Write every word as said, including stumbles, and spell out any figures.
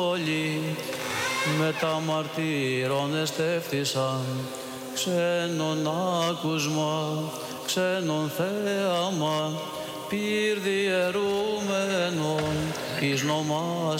όλοι με τα μαρτύρων εστέφθησαν, ξένον άκουσμα, ξένον θέαμα, πυρ διαιρούμενον εις νομάς